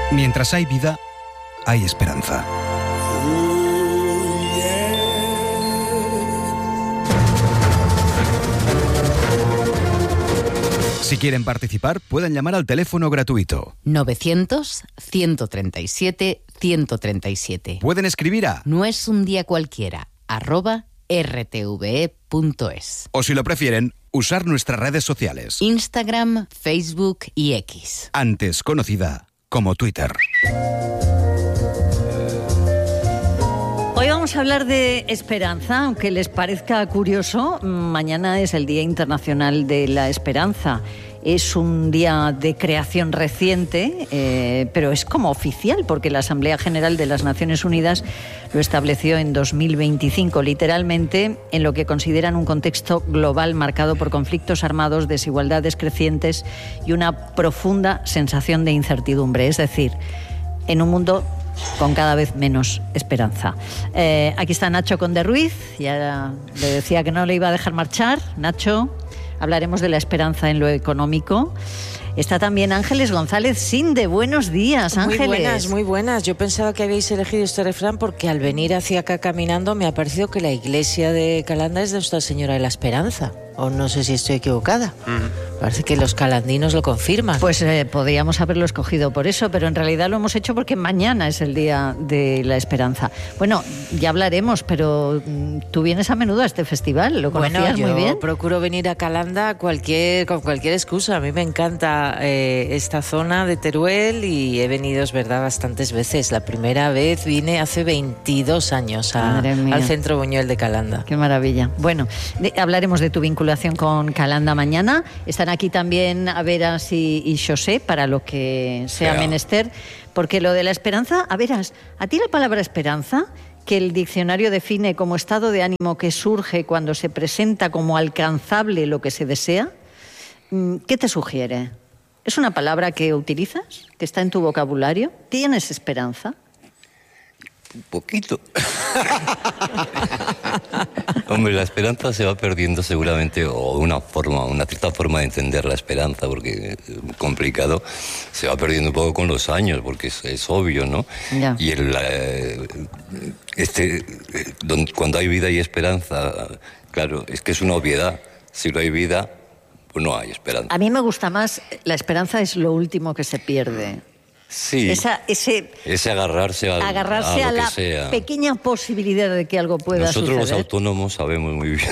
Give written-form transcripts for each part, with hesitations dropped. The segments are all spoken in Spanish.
Mientras hay vida, hay esperanza. Si quieren participar, pueden llamar al teléfono gratuito 900-137-137. Pueden escribir a noesundiacualquiera@rtve.es. O si lo prefieren, usar nuestras redes sociales. Instagram, Facebook y X. Antes conocida como Twitter. Hoy vamos a hablar de esperanza, aunque les parezca curioso. Mañana es el Día Internacional de la Esperanza. Es un día de creación reciente, pero es como oficial, porque la Asamblea General de las Naciones Unidas lo estableció en 2025, literalmente en lo que consideran un contexto global marcado por conflictos armados, desigualdades crecientes y una profunda sensación de incertidumbre. Es decir, en un mundo con cada vez menos esperanza. Aquí está Nacho Conde Ruiz, ya le decía que no le iba a dejar marchar. Nacho, hablaremos de la esperanza en lo económico. Está también Ángeles González Sinde. Buenos días, Ángeles. Muy buenas, muy buenas. Yo pensaba que habéis elegido este refrán porque al venir hacia acá caminando me ha parecido que la iglesia de Calanda es de Nuestra Señora de la Esperanza. O no sé si estoy equivocada. Parece que los calandinos lo confirman. Pues podríamos haberlo escogido por eso, pero en realidad lo hemos hecho porque mañana es el Día de la Esperanza. Bueno, ya hablaremos, pero tú vienes a menudo a este festival, ¿lo conocías muy bien? Yo procuro venir a Calanda con cualquier excusa. A mí me encanta esta zona de Teruel y he venido, es verdad, bastantes veces. La primera vez vine hace 22 años al Centro Buñuel de Calanda. Qué maravilla. Bueno, hablaremos de tu vinculación con Calanda mañana. Están aquí también Averas y José para lo que sea menester, porque lo de la esperanza, Averas, ¿a ti la palabra esperanza, que el diccionario define como estado de ánimo que surge cuando se presenta como alcanzable lo que se desea, qué te sugiere? ¿Es una palabra que utilizas, que está en tu vocabulario? ¿Tienes esperanza? Un poquito. Hombre, la esperanza se va perdiendo seguramente, o una cierta forma de entender la esperanza, porque es muy complicado, se va perdiendo un poco con los años, porque es obvio, ¿no? Ya. Y cuando hay vida y esperanza, claro, es que es una obviedad. Si no hay vida, pues no hay esperanza. A mí me gusta más, la esperanza es lo último que se pierde. Sí, ese agarrarse a lo la que sea. Pequeña posibilidad de que algo pueda Nosotros suceder. los autónomos sabemos muy bien.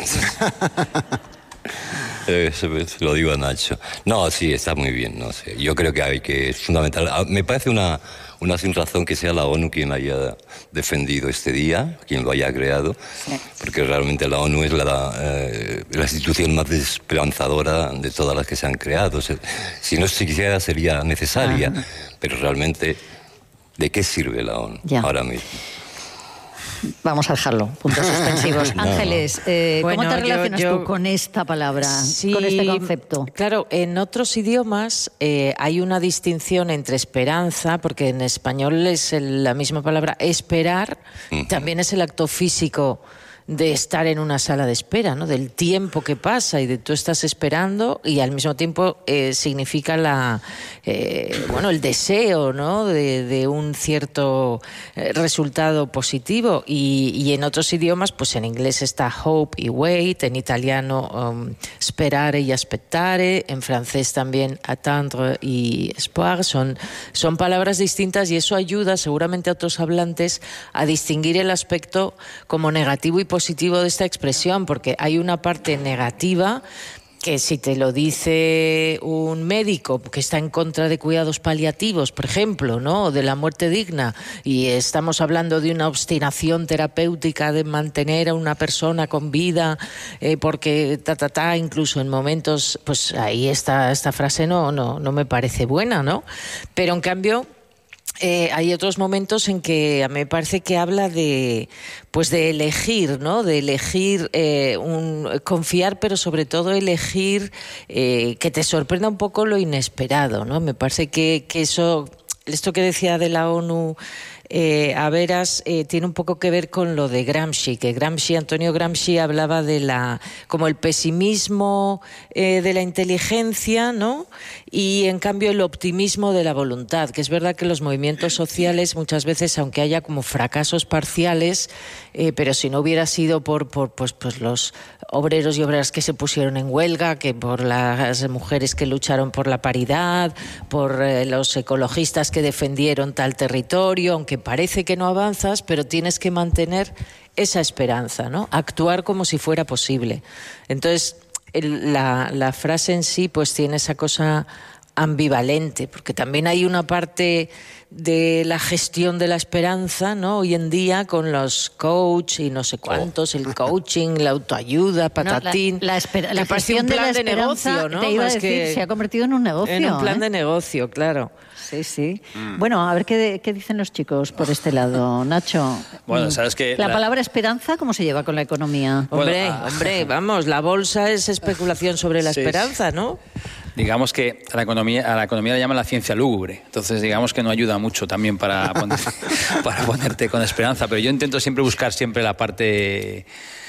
Lo digo a Nacho. No, sí, está muy bien. No sé. Yo creo que es fundamental. Me parece una sin razón que sea la ONU quien haya defendido este día, quien lo haya creado, porque realmente la ONU es la institución más esperanzadora de todas las que se han creado. Si no se quisiera sería necesaria, pero realmente, ¿de qué sirve la ONU ahora mismo? Vamos a dejarlo, puntos suspensivos. No. Ángeles, ¿cómo te relacionas tú con esta palabra, con este concepto? Claro, en otros idiomas hay una distinción entre esperanza, porque en español es la misma palabra esperar, también es el acto físico de estar en una sala de espera, ¿no? Del tiempo que pasa y de tú estás esperando y al mismo tiempo significa el deseo, ¿no? de un cierto resultado positivo y en otros idiomas, pues en inglés está hope y wait, en italiano sperare y aspettare, en francés también attendre y espoir, son palabras distintas y eso ayuda seguramente a otros hablantes a distinguir el aspecto como negativo y positivo de esta expresión, porque hay una parte negativa que si te lo dice un médico que está en contra de cuidados paliativos, por ejemplo, ¿no? O de la muerte digna, y estamos hablando de una obstinación terapéutica de mantener a una persona con vida, porque incluso en momentos, pues ahí esta frase no me parece buena, ¿no? Pero en cambio hay otros momentos en que a mí me parece que habla de elegir, ¿no? De elegir confiar, pero sobre todo elegir que te sorprenda un poco lo inesperado, ¿no? Me parece que eso, esto que decía de la ONU a veras, tiene un poco que ver con lo de Gramsci, que Antonio Gramsci hablaba de como el pesimismo de la inteligencia, ¿no? Y en cambio el optimismo de la voluntad, que es verdad que los movimientos sociales muchas veces, aunque haya como fracasos parciales, pero si no hubiera sido por los obreros y obreras que se pusieron en huelga, que por las mujeres que lucharon por la paridad, por los ecologistas que defendieron tal territorio, aunque parece que no avanzas, pero tienes que mantener esa esperanza, ¿no? Actuar como si fuera posible. Entonces, la frase en sí pues tiene esa cosa ambivalente, porque también hay una parte de la gestión de la esperanza, ¿no? Hoy en día con los coach y no sé cuántos, el coaching, la autoayuda, patatín. La gestión de la de esperanza, negocio, ¿no? te iba a Más decir, que se ha convertido en un negocio. en un plan de negocio, claro. Sí. Bueno, a ver qué dicen los chicos por este lado. Nacho. Bueno, sabes que la palabra esperanza, ¿cómo se lleva con la economía? Hombre, vamos, la bolsa es especulación sobre la esperanza, ¿no? Digamos que a la economía la llaman la ciencia lúgubre. Entonces, digamos que no ayuda mucho también para ponerte con esperanza. Pero yo intento siempre buscar la parte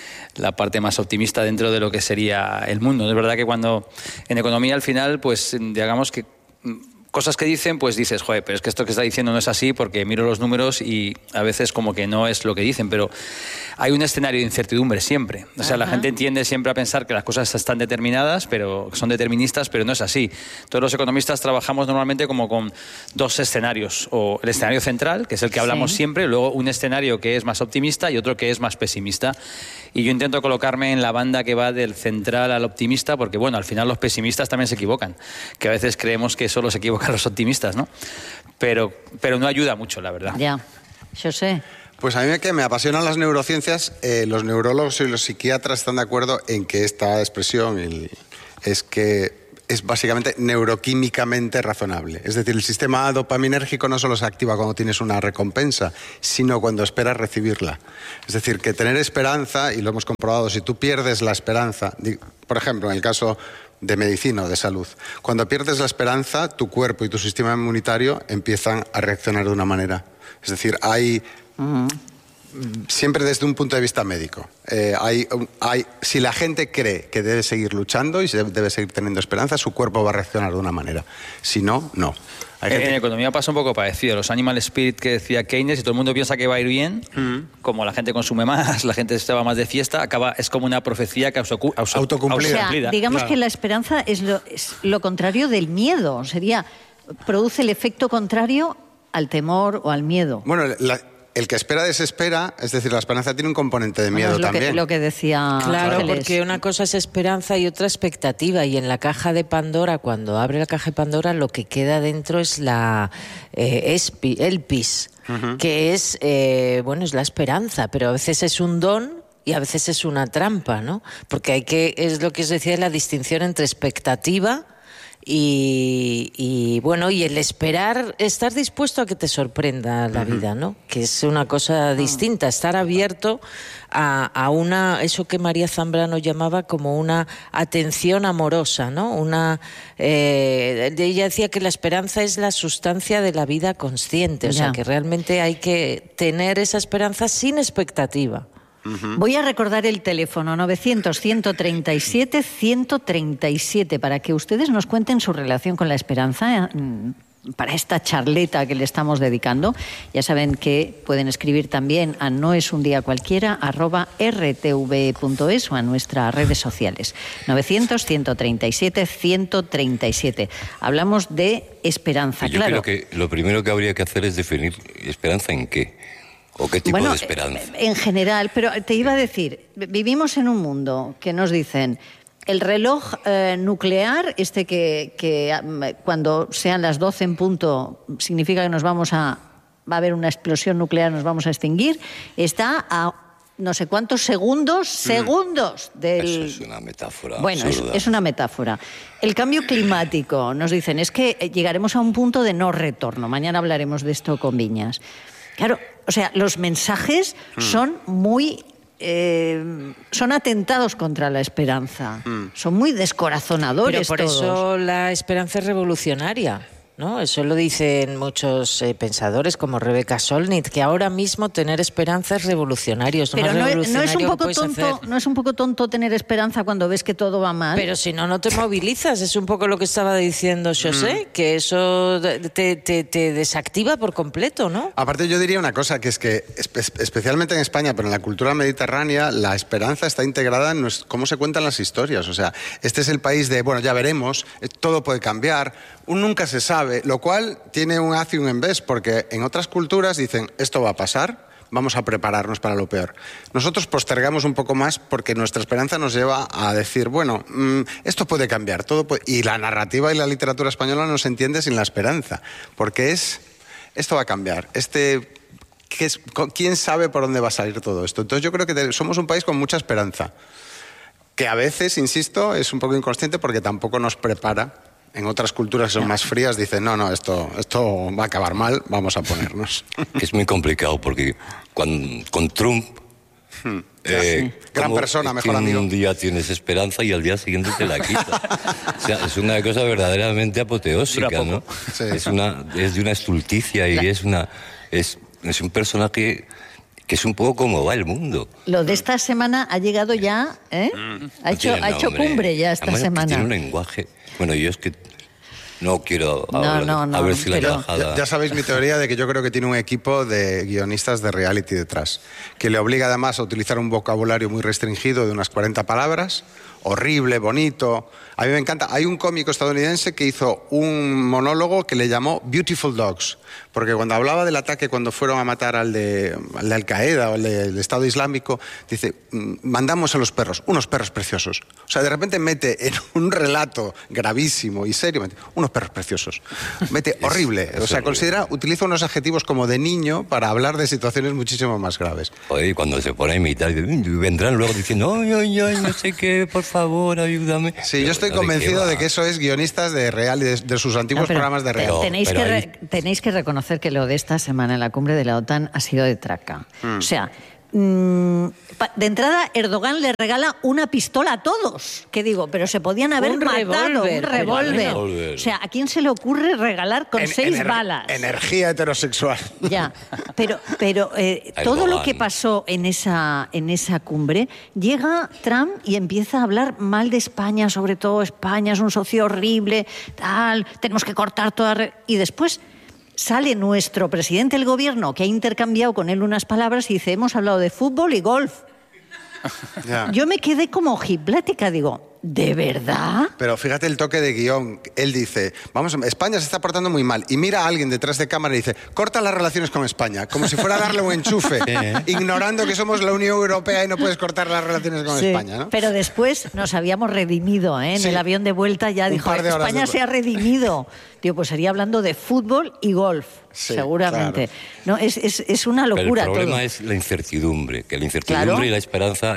más optimista dentro de lo que sería el mundo. Es verdad que cuando en economía al final, pues digamos que cosas que dicen, pues dices, joder, pero es que esto que está diciendo no es así, porque miro los números y a veces como que no es lo que dicen, pero hay un escenario de incertidumbre siempre. O sea, la gente tiende siempre a pensar que las cosas están determinadas, pero son deterministas, pero no es así. Todos los economistas trabajamos normalmente como con dos escenarios, o el escenario central, que es el que hablamos siempre, luego un escenario que es más optimista y otro que es más pesimista. Y yo intento colocarme en la banda que va del central al optimista, porque bueno, al final los pesimistas también se equivocan, que a veces creemos que solo se equivocan los optimistas, ¿no? Pero no ayuda mucho, la verdad. Ya, yo sé. Pues a mí que me apasionan las neurociencias, los neurólogos y los psiquiatras están de acuerdo en que esta expresión es que es básicamente neuroquímicamente razonable. Es decir, el sistema dopaminérgico no solo se activa cuando tienes una recompensa, sino cuando esperas recibirla. Es decir, que tener esperanza, y lo hemos comprobado, si tú pierdes la esperanza, por ejemplo, en el caso de medicina o de salud, cuando pierdes la esperanza, tu cuerpo y tu sistema inmunitario empiezan a reaccionar de una manera. Es decir, hay... Siempre desde un punto de vista médico. Si la gente cree que debe seguir luchando y debe seguir teniendo esperanza, su cuerpo va a reaccionar de una manera. Si no, no. En economía pasa un poco parecido. Los animal spirit que decía Keynes, y todo el mundo piensa que va a ir bien, como la gente consume más, la gente se va más de fiesta, es como una profecía que autocumplida. O sea, digamos que la esperanza es lo contrario del miedo. Produce el efecto contrario al temor o al miedo. Bueno, el que espera desespera, es decir, la esperanza tiene un componente de miedo también. Lo que decía Claro, Ángeles. porque una cosa es esperanza y otra expectativa. Y en la caja de Pandora, cuando abre la caja de Pandora, lo que queda dentro es el pis, que es, es la esperanza, pero a veces es un don y a veces es una trampa, ¿no? Porque es lo que os decía, la distinción entre expectativa y el esperar, estar dispuesto a que te sorprenda la vida, ¿no? Que es una cosa distinta, estar abierto a eso que María Zambrano llamaba como una atención amorosa, ¿no? Ella decía que la esperanza es la sustancia de la vida consciente, o sea que realmente hay que tener esa esperanza sin expectativa. Voy a recordar el teléfono 900-137-137 para que ustedes nos cuenten su relación con la esperanza para esta charleta que le estamos dedicando. Ya saben que pueden escribir también a noesundia_cualquiera@rtv.es o a nuestras redes sociales. 900-137-137. Hablamos de esperanza, Yo creo que lo primero que habría que hacer es definir esperanza en qué. ¿O qué tipo de esperanza? En general, pero te iba a decir, vivimos en un mundo que nos dicen, el reloj nuclear, que cuando sean las 12 en punto, significa que va a haber una explosión nuclear, nos vamos a extinguir, está a no sé cuántos segundos del... Eso es una metáfora Bueno, absurda. es una metáfora. El cambio climático, nos dicen, es que llegaremos a un punto de no retorno. Mañana hablaremos de esto con Viñas. Claro, o sea, los mensajes son muy... son atentados contra la esperanza. Son muy descorazonadores. Pero por todos. eso la esperanza es revolucionaria. ¿no? Eso lo dicen muchos pensadores como Rebecca Solnit, que ahora mismo tener esperanza es revolucionario. Pero no es un poco tonto tener esperanza cuando ves que todo va mal. Pero si no te movilizas. Es un poco lo que estaba diciendo José, que eso te desactiva por completo, ¿no? Aparte yo diría una cosa, que es que especialmente en España, pero en la cultura mediterránea, la esperanza está integrada en cómo se cuentan las historias. O sea, este es el país de, bueno, ya veremos, todo puede cambiar, nunca se sabe, lo cual tiene un haz y un en vez, porque en otras culturas dicen, esto va a pasar, vamos a prepararnos para lo peor. Nosotros postergamos un poco más porque nuestra esperanza nos lleva a decir, bueno, esto puede cambiar, y la narrativa y la literatura española no se entiende sin la esperanza, porque esto va a cambiar, ¿quién sabe por dónde va a salir todo esto? Entonces yo creo que somos un país con mucha esperanza, que a veces, insisto, es un poco inconsciente porque tampoco nos prepara. En otras culturas que son más frías dicen, no, esto va a acabar mal, vamos a ponernos. Es muy complicado porque con Trump... Gran persona, mejor amigo. Un día tienes esperanza y al día siguiente te la quita. O sea, es una cosa verdaderamente apoteósica, ¿no? Sí. Es de una estulticia y es un personaje que es un poco como va el mundo. Lo de esta semana ha llegado ya, ¿eh? Ha hecho cumbre ya esta semana. Tiene un lenguaje... Bueno, yo es que no quiero a ver si la trabajada... Ya sabéis mi teoría de que yo creo que tiene un equipo de guionistas de reality detrás, que le obliga además a utilizar un vocabulario muy restringido de unas 40 palabras, horrible, bonito. A mí me encanta. Hay un cómico estadounidense que hizo un monólogo que le llamó Beautiful Dogs, porque cuando hablaba del ataque cuando fueron a matar al de Al-Qaeda o al del Estado Islámico, dice, mandamos a los perros, unos perros preciosos. O sea, de repente mete en un relato gravísimo y serio, unos perros preciosos. Mete horrible. O sea, utiliza unos adjetivos como de niño para hablar de situaciones muchísimo más graves. Oye, cuando se pone a imitar, vendrán luego diciendo, ay, no sé qué, por favor, ayúdame. Sí, yo estoy convencido de que eso es guionistas de real y de sus antiguos programas de real. Tenéis que reconocer que lo de esta semana en la cumbre de la OTAN ha sido de traca. O sea, de entrada Erdogan le regala una pistola a todos. ¿Qué digo? Pero se podían haber matado un revólver. O sea, ¿a quién se le ocurre regalar con 6 balas? Energía heterosexual. Ya, pero todo lo que pasó en esa cumbre, llega Trump y empieza a hablar mal de España, sobre todo España es un socio horrible, tenemos que cortar toda... Y después sale nuestro presidente del gobierno, que ha intercambiado con él unas palabras, y dice, hemos hablado de fútbol y golf. Yeah. Yo me quedé como ojiplática, digo, ¿de verdad? Pero fíjate el toque de guión. Él dice, España se está portando muy mal. Y mira a alguien detrás de cámara y dice, corta las relaciones con España. Como si fuera a darle un enchufe. Ignorando que somos la Unión Europea y no puedes cortar las relaciones con España, ¿no? Pero después nos habíamos redimido, ¿eh? En el avión de vuelta ya dijo, España se ha redimido. Tío, pues sería hablando de fútbol y golf. Sí, seguramente. Claro. No, es una locura. Pero el problema todo. Es la incertidumbre, que la incertidumbre y la esperanza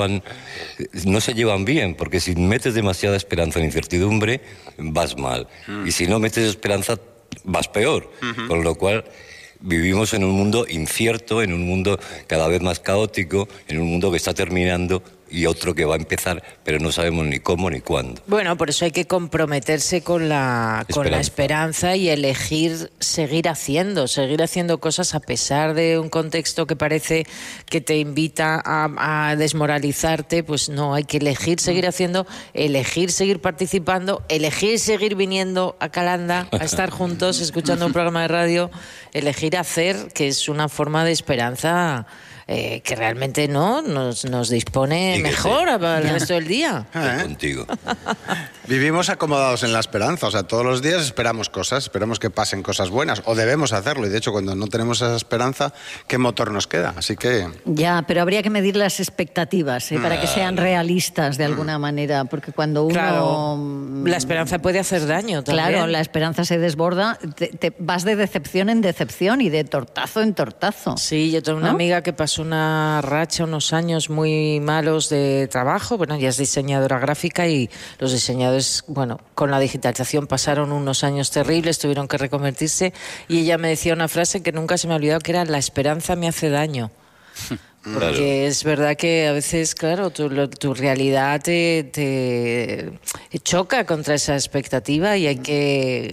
no se llevan bien, porque si metes demasiada esperanza en incertidumbre, vas mal. Y si no metes esperanza, vas peor. Con lo cual vivimos en un mundo incierto, en un mundo cada vez más caótico, en un mundo que está terminando y otro que va a empezar, pero no sabemos ni cómo ni cuándo. Bueno, por eso hay que comprometerse con la esperanza y elegir seguir haciendo cosas a pesar de un contexto que parece que te invita a desmoralizarte. Pues no, hay que elegir seguir haciendo, elegir seguir participando, elegir seguir viniendo a Calanda a estar juntos escuchando un programa de radio, elegir hacer, que es una forma de esperanza que realmente no nos dispone mejor al resto del día. Contigo. Vivimos acomodados en la esperanza, o sea, todos los días esperamos cosas, esperamos que pasen cosas buenas, o debemos hacerlo, y de hecho cuando no tenemos esa esperanza, ¿qué motor nos queda? Así que... Ya, pero habría que medir las expectativas, para que sean realistas de alguna manera, porque cuando uno... Claro, la esperanza puede hacer daño también. Claro, la esperanza se desborda, te vas de decepción en decepción y de tortazo en tortazo. Sí, yo tengo una amiga que pasó una racha, unos años muy malos de trabajo. Bueno, ella es diseñadora gráfica y los diseñadores, bueno, con la digitalización pasaron unos años terribles, tuvieron que reconvertirse, y ella me decía una frase que nunca se me ha olvidado, que era: la esperanza me hace daño. Porque es verdad que a veces, claro, tu realidad te choca contra esa expectativa y hay que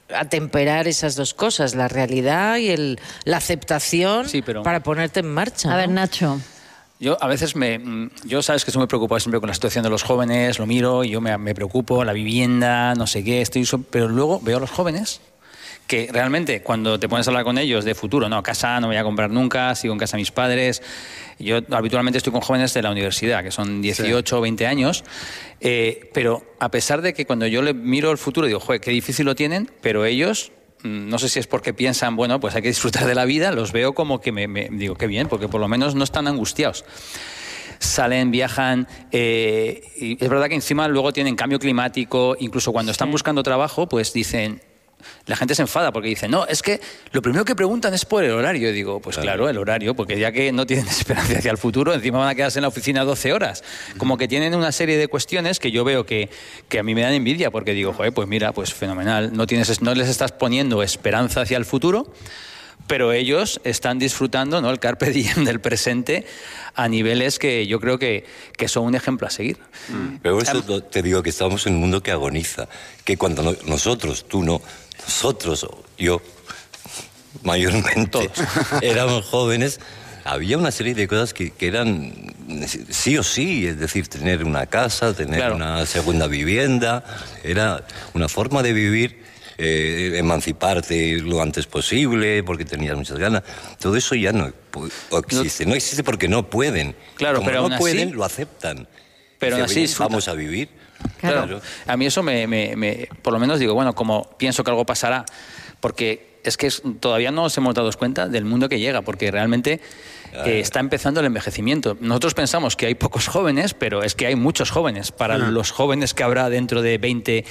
atemperar esas dos cosas, la realidad y la aceptación, para ponerte en marcha. A ver, Nacho. Yo a veces yo sabes que estoy muy preocupado siempre con la situación de los jóvenes, lo miro y yo me preocupo, la vivienda, no sé qué, pero luego veo a los jóvenes que realmente cuando te pones a hablar con ellos de futuro, no, casa no voy a comprar nunca, sigo en casa de mis padres. Yo habitualmente estoy con jóvenes de la universidad, que son 18 o 20 años, pero a pesar de que cuando yo le miro el futuro digo, joder, qué difícil lo tienen, pero ellos, no sé si es porque piensan, bueno, pues hay que disfrutar de la vida, los veo como que me digo, qué bien, porque por lo menos no están angustiados. Salen, viajan, y es verdad que encima luego tienen cambio climático, incluso cuando están buscando trabajo, pues dicen... La gente se enfada porque dice, no, es que lo primero que preguntan es por el horario. Yo digo, pues claro, el horario, porque ya que no tienen esperanza hacia el futuro, encima van a quedarse en la oficina 12 horas. Como que tienen una serie de cuestiones que yo veo que a mí me dan envidia, porque digo, joder, pues mira, pues fenomenal, no les estás poniendo esperanza hacia el futuro, pero ellos están disfrutando, ¿no?, el carpe diem del presente a niveles que yo creo que son un ejemplo a seguir. Pero eso te digo que estamos en un mundo que agoniza, que cuando nosotros, tú no, nosotros, yo, mayormente, éramos jóvenes, había una serie de cosas que eran sí o sí, es decir, tener una casa, tener una segunda vivienda, era una forma de vivir, emanciparte lo antes posible, porque tenías muchas ganas. Todo eso ya no existe. No existe porque no pueden. Claro, como pero no pueden, lo aceptan. Pero aún así vamos a vivir. Claro. A mí eso por lo menos digo, bueno, como pienso que algo pasará, porque es que todavía no nos hemos dado cuenta del mundo que llega, porque realmente está empezando el envejecimiento. Nosotros pensamos que hay pocos jóvenes, pero es que hay muchos jóvenes. Para los jóvenes que habrá dentro de 20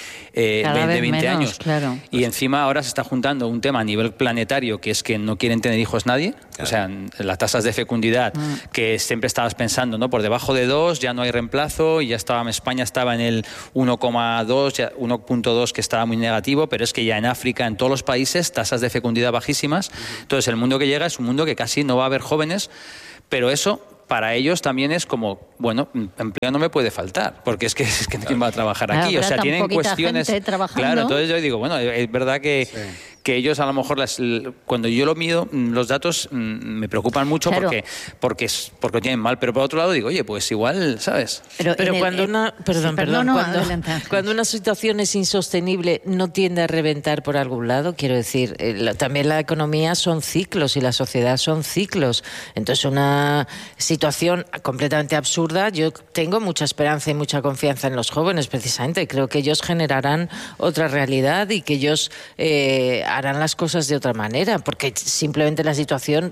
años. Claro. Y encima ahora se está juntando un tema a nivel planetario, que es que no quieren tener hijos nadie. Claro. O sea, las tasas de fecundidad, que siempre estabas pensando, ¿no?, por debajo de 2 ya no hay reemplazo, y ya España estaba en el 1,2, 1,2, que estaba muy negativo, pero es que ya en África, en todos los países, tasas de fecundidad bajísimas. Entonces el mundo que llega es un mundo que casi no va a haber jóvenes. Pero eso para ellos también es como, bueno, empleo no me puede faltar, porque es que ¿quién va a trabajar aquí? O sea, tienen cuestiones. Claro, entonces yo digo, bueno, es verdad que ellos a lo mejor cuando yo lo mido, los datos me preocupan mucho, porque lo tienen mal, pero por otro lado digo, oye, pues igual, ¿sabes? Pero cuando cuando una situación es insostenible, no tiende a reventar por algún lado, quiero decir, también la economía son ciclos y la sociedad son ciclos. Entonces una situación completamente absurda, yo tengo mucha esperanza y mucha confianza en los jóvenes, precisamente. Creo que ellos generarán otra realidad y que ellos harán las cosas de otra manera, porque simplemente la situación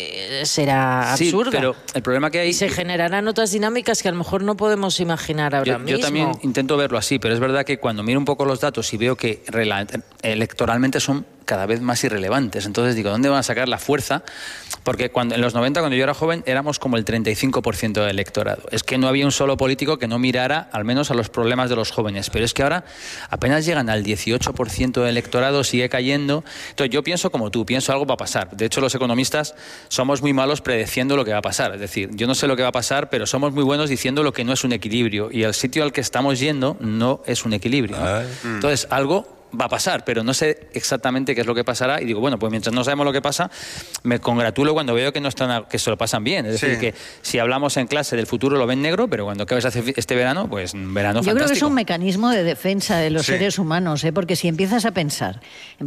será absurda. Sí, pero el problema que hay... Y se generarán otras dinámicas que a lo mejor no podemos imaginar ahora mismo. Yo también intento verlo así, pero es verdad que cuando miro un poco los datos y veo que electoralmente son cada vez más irrelevantes. Entonces digo, ¿dónde van a sacar la fuerza? Porque en los 90, cuando yo era joven, éramos como el 35% del electorado. Es que no había un solo político que no mirara al menos a los problemas de los jóvenes. Pero es que ahora apenas llegan al 18% del electorado, sigue cayendo. Entonces yo pienso como tú, pienso algo va a pasar. De hecho, los economistas somos muy malos predeciendo lo que va a pasar. Es decir, yo no sé lo que va a pasar, pero somos muy buenos diciendo lo que no es un equilibrio. Y el sitio al que estamos yendo no es un equilibrio, ¿no? Entonces, algo va a pasar, pero no sé exactamente qué es lo que pasará, y digo, bueno, pues mientras no sabemos lo que pasa, me congratulo cuando veo que se lo pasan bien. Es decir, que si hablamos en clase del futuro lo ven negro, pero cuando acabes este verano, pues verano fantástico. Yo creo que es un mecanismo de defensa de los seres humanos, porque si empiezas a pensar,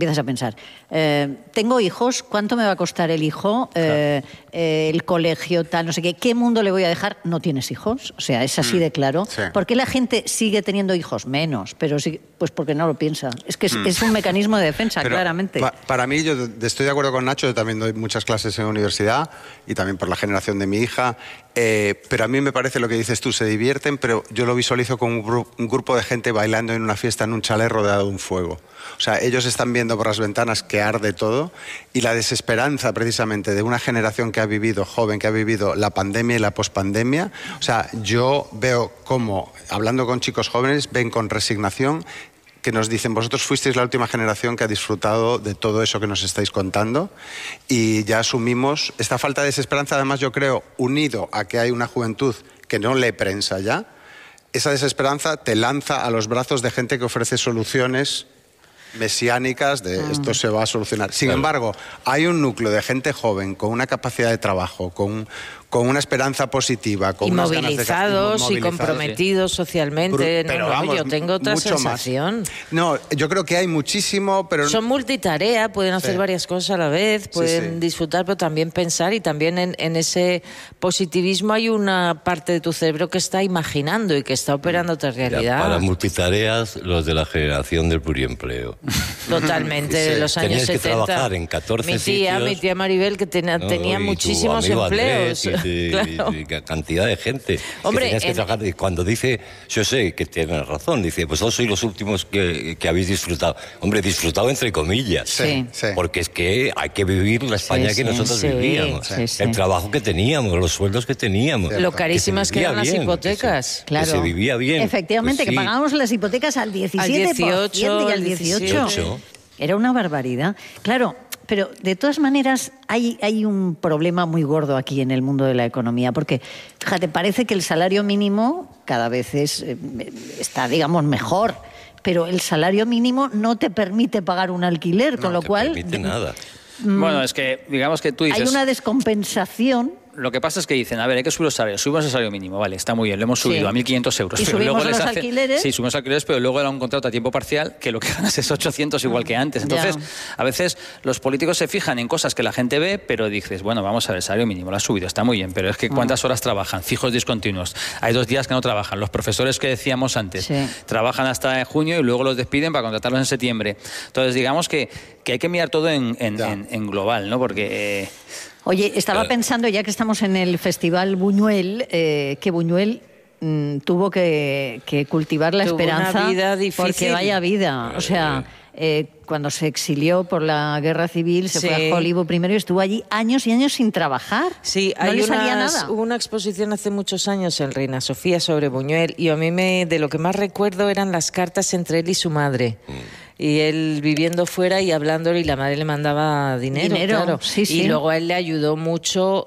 tengo hijos, ¿cuánto me va a costar el hijo? El colegio, tal, no sé qué mundo le voy a dejar? No tienes hijos, o sea, es así de claro. ¿Por qué la gente sigue teniendo hijos? Menos, pero sí, pues porque no lo piensa. Es que es un mecanismo de defensa, pero claramente. Para mí, yo estoy de acuerdo con Nacho, yo también doy muchas clases en la universidad y también por la generación de mi hija, pero a mí me parece lo que dices tú, se divierten, pero yo lo visualizo con un grupo de gente bailando en una fiesta en un chalet rodeado de un fuego. O sea, ellos están viendo por las ventanas que arde todo, y la desesperanza precisamente de una generación que ha vivido, joven, que ha vivido la pandemia y la pospandemia. O sea, yo veo cómo, hablando con chicos jóvenes, ven con resignación que nos dicen, vosotros fuisteis la última generación que ha disfrutado de todo eso que nos estáis contando, y ya asumimos esta falta de desesperanza, además yo creo, unido a que hay una juventud que no lee prensa ya, esa desesperanza te lanza a los brazos de gente que ofrece soluciones mesiánicas de esto se va a solucionar. Sin embargo, hay un núcleo de gente joven con una capacidad de trabajo, con una esperanza positiva, con y unas movilizados ganas de y comprometidos socialmente. Pero vamos, yo tengo otra mucho sensación. Más. No, yo creo que hay muchísimo, pero son multitarea, pueden hacer varias cosas a la vez, pueden disfrutar, pero también pensar, y también en ese positivismo hay una parte de tu cerebro que está imaginando y que está operando otra realidad. Para multitareas, los de la generación del pluriempleo. Totalmente, de los años 70. Tenías que trabajar en 14 sitios. Mi tía Maribel, que tenía muchísimos empleos. Claro. Y cantidad de gente. Hombre, que tenías que trabajar. Y cuando dice, yo sé que tiene razón, dice, pues vosotros sois los últimos que habéis disfrutado. Hombre, disfrutado entre comillas. Sí. Porque es que hay que vivir la España que nosotros vivíamos. El trabajo que teníamos, los sueldos que teníamos. Lo carísimas que eran las hipotecas. Claro. Que se vivía bien. Efectivamente, pues que pagábamos las hipotecas al 17% y al 18%. Era una barbaridad. Claro, pero de todas maneras hay un problema muy gordo aquí en el mundo de la economía, porque, fíjate, parece que el salario mínimo cada vez está, digamos, mejor, pero el salario mínimo no te permite pagar un alquiler, con lo cual... No te permite nada. Bueno, es que, digamos que tú dices... Hay una descompensación... Lo que pasa es que dicen, a ver, hay que subir los salarios, subimos el salario mínimo, vale, está muy bien, lo hemos subido a 1.500 euros. ¿Y pero subimos luego los alquileres? Sí, subimos alquileres, pero luego era un contrato a tiempo parcial que lo que ganas es 800 igual que antes. Entonces, a veces los políticos se fijan en cosas que la gente ve, pero dices, bueno, vamos a ver, el salario mínimo lo has subido, está muy bien, pero es que ¿cuántas horas trabajan? Fijos discontinuos. Hay 2 días que no trabajan. Los profesores que decíamos antes trabajan hasta junio y luego los despiden para contratarlos en septiembre. Entonces, digamos que hay que mirar todo en global, ¿no? Porque... Oye, estaba pensando, ya que estamos en el Festival Buñuel, que Buñuel tuvo que cultivar la esperanza, una vida difícil. Porque vaya vida. O sea, cuando se exilió por la Guerra Civil, se fue a Hollywood primero y estuvo allí años y años sin trabajar. Sí, no le salía nada. Hubo una exposición hace muchos años en Reina Sofía sobre Buñuel, y a mí de lo que más recuerdo eran las cartas entre él y su madre. Y él viviendo fuera y hablándole, y la madre le mandaba dinero. Claro. Sí. Y luego a él le ayudó mucho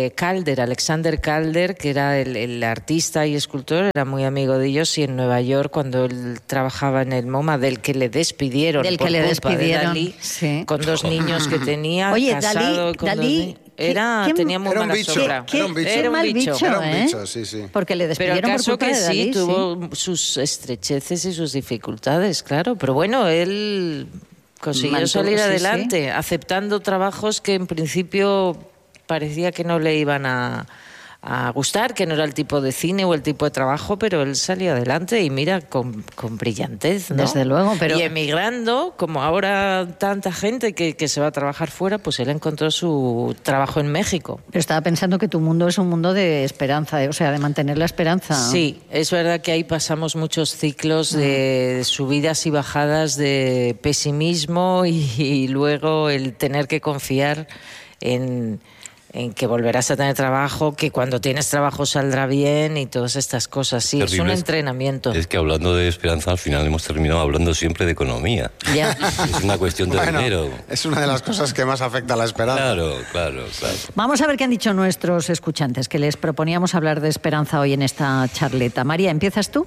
Alexander Calder, que era el artista y escultor, era muy amigo de ellos, y en Nueva York, cuando él trabajaba en el MoMA, del que le despidieron de Dalí, con 2 niños que tenía. Oye, casado Dalí tenía muy mala sombra. Era un bicho, sí. Porque le despidieron pero el caso por culpa de Dalí, tuvo sus estrecheces y sus dificultades, claro. Pero bueno, él consiguió salir adelante, aceptando trabajos que en principio parecía que no le iban a gustar, que no era el tipo de cine o el tipo de trabajo, pero él salió adelante y mira, con brillantez, ¿no? Desde luego, pero... Y emigrando, como ahora tanta gente que se va a trabajar fuera, pues él encontró su trabajo en México. Pero estaba pensando que tu mundo es un mundo de esperanza, o sea, de mantener la esperanza. Sí, es verdad que ahí pasamos muchos ciclos de subidas y bajadas, de pesimismo y luego el tener que confiar en que volverás a tener trabajo, que cuando tienes trabajo saldrá bien y todas estas cosas. Sí, terrible. Es un entrenamiento. Es que hablando de esperanza, al final hemos terminado hablando siempre de economía. Ya. Es una cuestión de dinero. Es una de las cosas que más afecta a la esperanza. Claro. Vamos a ver qué han dicho nuestros escuchantes, que les proponíamos hablar de esperanza hoy en esta charleta. María, ¿empiezas tú?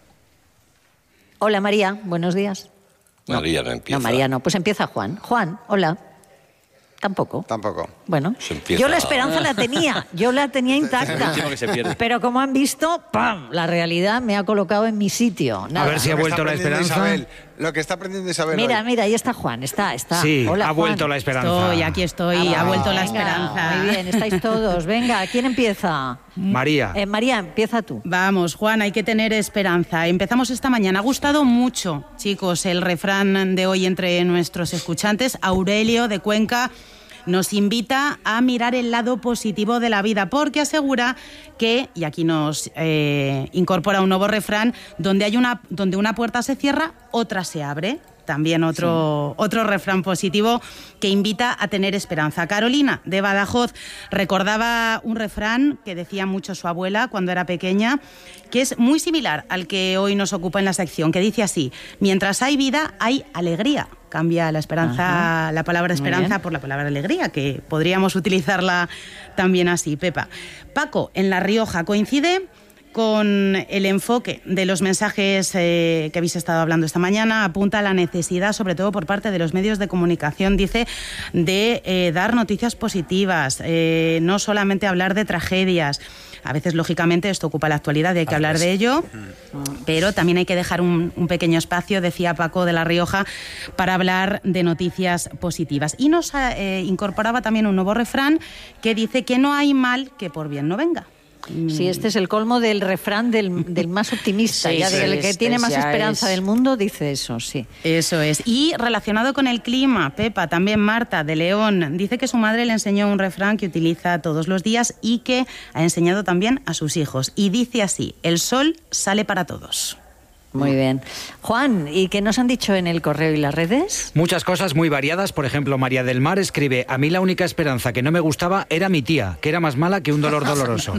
Hola, María, buenos días. María no empieza. No, María no. Pues empieza Juan. Juan, hola. Tampoco. Bueno, yo la esperanza la tenía intacta. Pero como han visto, ¡pam!, la realidad me ha colocado en mi sitio. Nada. A ver si ha vuelto la esperanza. Isabel, lo que está aprendiendo Isabel Mira, hoy. ahí está Juan, está. Sí, hola, ha Juan. vuelto la esperanza. Aquí estoy, ha vuelto la esperanza. Muy bien, estáis todos. Venga, ¿quién empieza? María. María, empieza tú. Vamos, Juan, hay que tener esperanza. Empezamos esta mañana. Ha gustado mucho, chicos, el refrán de hoy entre nuestros escuchantes. Aurelio de Cuenca nos invita a mirar el lado positivo de la vida, porque asegura que, y aquí nos incorpora un nuevo refrán, donde una puerta se cierra, otra se abre. También otro refrán positivo que invita a tener esperanza. Carolina, de Badajoz, recordaba un refrán que decía mucho su abuela cuando era pequeña, que es muy similar al que hoy nos ocupa en la sección, que dice así: mientras hay vida, hay alegría. Cambia la esperanza, la palabra esperanza por la palabra alegría, que podríamos utilizarla también así. Pepa. Paco, en La Rioja, coincide con el enfoque de los mensajes que habéis estado hablando esta mañana, apunta a la necesidad, sobre todo por parte de los medios de comunicación, dice, de dar noticias positivas, no solamente hablar de tragedias. A veces, lógicamente, esto ocupa la actualidad y hay que hablar de ello, pero también hay que dejar un pequeño espacio, decía Paco de la Rioja, para hablar de noticias positivas. Y nos incorporaba también un nuevo refrán que dice que no hay mal que por bien no venga. Sí, este es el colmo del refrán del más optimista, Sí, ya sí, del que tiene más esperanza del mundo, dice eso, sí. Eso es. Y relacionado con el clima, Pepa, también Marta de León, dice que su madre le enseñó un refrán que utiliza todos los días y que ha enseñado también a sus hijos. Y dice así: el sol sale para todos. Muy bien. Juan, ¿y qué nos han dicho en el correo y las redes? Muchas cosas muy variadas. Por ejemplo, María del Mar escribe: a mí la única esperanza que no me gustaba era mi tía, que era más mala que un dolor doloroso.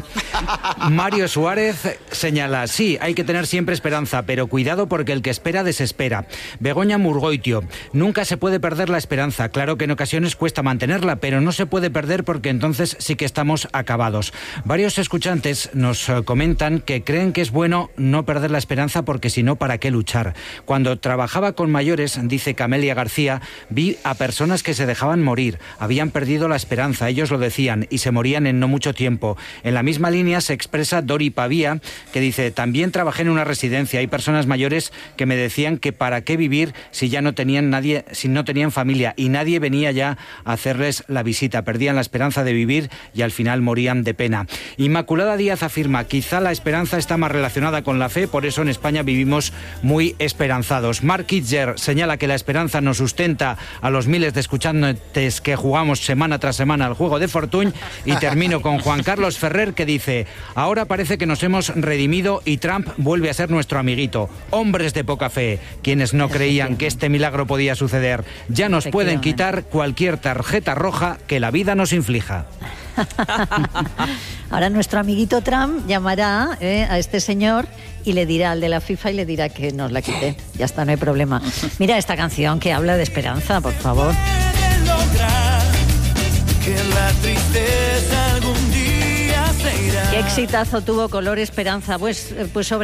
Mario Suárez señala: sí, hay que tener siempre esperanza, pero cuidado porque el que espera desespera. Begoña Murgoitio: nunca se puede perder la esperanza. Claro que en ocasiones cuesta mantenerla, pero no se puede perder porque entonces sí que estamos acabados. Varios escuchantes nos comentan que creen que es bueno no perder la esperanza porque si no, ¿para qué luchar? Cuando trabajaba con mayores, dice Camelia García, vi a personas que se dejaban morir, habían perdido la esperanza, ellos lo decían, y se morían en no mucho tiempo. En la misma línea se expresa Dori Pavía, que dice: también trabajé en una residencia, hay personas mayores que me decían que para qué vivir si ya no tenían nadie, si no tenían familia, y nadie venía ya a hacerles la visita, perdían la esperanza de vivir y al final morían de pena. Inmaculada Díaz afirma: quizá la esperanza está más relacionada con la fe, por eso en España vivimos muy esperanzados. Mark Kitzer señala que la esperanza nos sustenta a los miles de escuchantes que jugamos semana tras semana al juego de Fortuny. Y termino con Juan Carlos Ferrer, que dice: ahora parece que nos hemos redimido y Trump vuelve a ser nuestro amiguito. Hombres de poca fe, quienes no creían que este milagro podía suceder, ya nos pueden quitar cualquier tarjeta roja que la vida nos inflija. Ahora nuestro amiguito Trump llamará a este señor y le dirá al de la FIFA y le dirá que nos la quite. Ya está, no hay problema. Mira esta canción que habla de esperanza, por favor. Qué exitazo tuvo Color Esperanza. Pues sobre